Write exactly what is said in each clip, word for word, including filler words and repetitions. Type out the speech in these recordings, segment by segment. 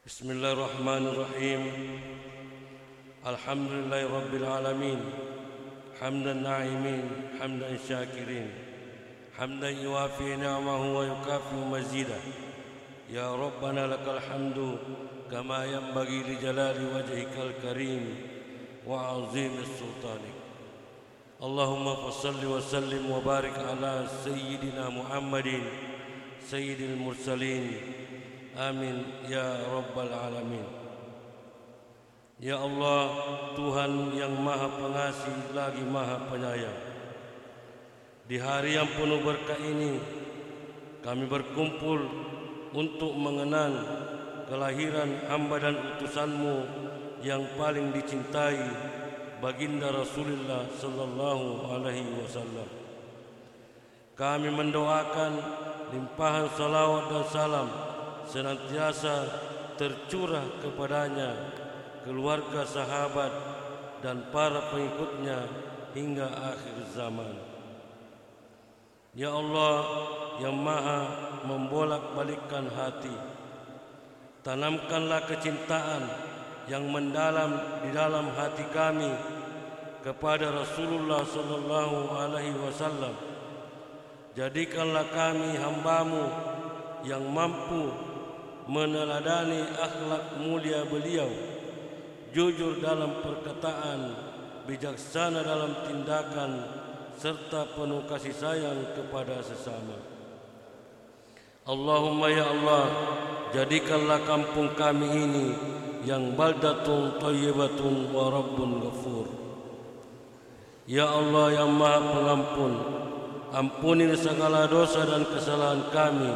Bismillahirrahmanirrahim. Alhamdulillahi rabbil alamin. Hamdan na'imin, hamdan syakirin, hamdan yuwafi ni'amahu wa yukafi mazidah. Ya Rabbana lakal hamdu kama yanbaghi li jalali wajhikal karim wa 'azimi sultanik. Allahumma fassalli wa sallim wa barik ala sayyidina Muhammadin sayyidil mursalin. Amin ya Rabbal alamin. Ya Allah, Tuhan yang Maha Pengasih lagi Maha Penyayang, di hari yang penuh berkah ini kami berkumpul untuk mengenang kelahiran hamba dan utusan-Mu yang paling dicintai, baginda Rasulullah sallallahu alaihi wasallam. Kami mendoakan limpahan salawat dan salam senantiasa tercurah kepadanya, keluarga, sahabat dan para pengikutnya hingga akhir zaman. Ya Allah yang Maha membolak-balikkan hati, tanamkanlah kecintaan yang mendalam di dalam hati kami kepada Rasulullah sallallahu alaihi wasallam. Jadikanlah kami hamba-Mu yang mampu meneladani akhlak mulia beliau, jujur dalam perkataan, bijaksana dalam tindakan, serta penuh kasih sayang kepada sesama. Allahumma ya Allah, jadikanlah kampung kami ini yang baldatun thayyibatun wa rabbun ghafur. Ya Allah yang Maha Pengampun, ampuni segala dosa dan kesalahan kami,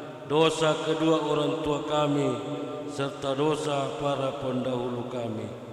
dosa kedua orang tua kami, serta dosa para pendahulu kami.